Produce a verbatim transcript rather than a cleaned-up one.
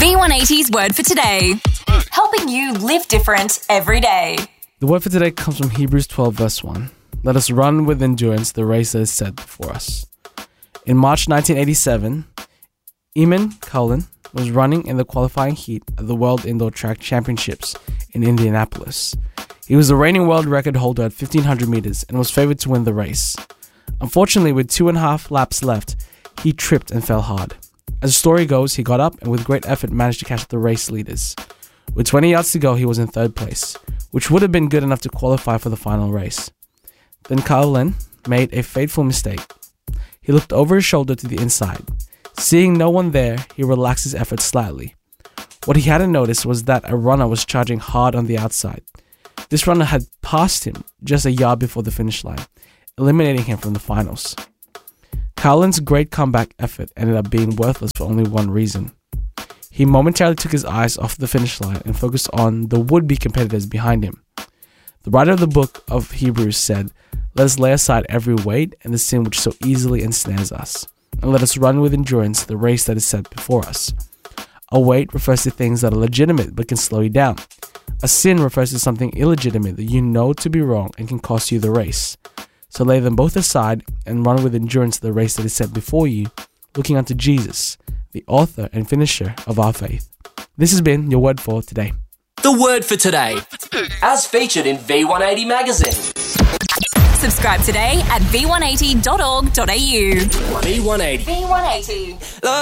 V one eighty's word for today. Helping you live different every day. The word for today comes from Hebrews twelve verse one. Let us run with endurance the race that is set before us. In March nineteen eighty-seven, Eamon Cullen was running in the qualifying heat at the World Indoor Track Championships in Indianapolis. He was the reigning world record holder at fifteen hundred meters and was favored to win the race. Unfortunately, with two and a half laps left, he tripped and fell hard. As the story goes, he got up and with great effort managed to catch up the race leaders. With twenty yards to go, he was in third place, which would have been good enough to qualify for the final race. Then Cullen made a fateful mistake. He looked over his shoulder to the inside. Seeing no one there, he relaxed his efforts slightly. What he hadn't noticed was that a runner was charging hard on the outside. This runner had passed him just a yard before the finish line, eliminating him from the finals. Cullen's great comeback effort ended up being worthless for only one reason. He momentarily took his eyes off the finish line and focused on the would-be competitors behind him. The writer of the book of Hebrews said, "Let us lay aside every weight and the sin which so easily ensnares us, and let us run with endurance the race that is set before us." A weight refers to things that are legitimate but can slow you down. A sin refers to something illegitimate that you know to be wrong and can cost you the race. So lay them both aside and run with endurance the race that is set before you, looking unto Jesus, the author and finisher of our faith. This has been your word for today. The word for today, as featured in V one eighty magazine. Subscribe today at v one eighty dot org dot a u. V one eighty. V one eighty.